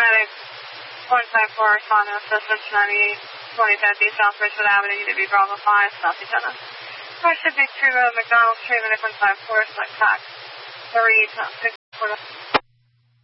Medic 154 responding to Cincinnati 25th East South Richwood Avenue, UW Bravo 5, South Lieutenant. Should be True Road, McDonald Street, Medic 154, select tax 3, 6,